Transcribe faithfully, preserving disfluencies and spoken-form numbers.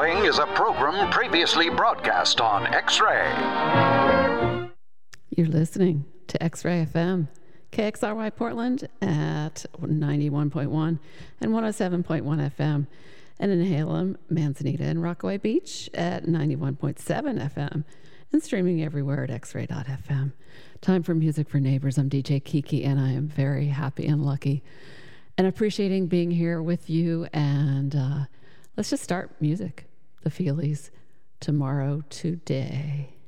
following is a program previously broadcast on X-Ray. You're listening to X-Ray F M, K X R Y Portland at ninety-one point one and one oh seven point one F M, and in Halem, Manzanita, and Rockaway Beach at ninety-one point seven F M, and streaming everywhere at x ray dot f m. Time for Music for Neighbors. I'm D J Kiki, and I am very happy and lucky and appreciating being here with you. And uh, let's just start music. The Feelies, Tomorrow, Today.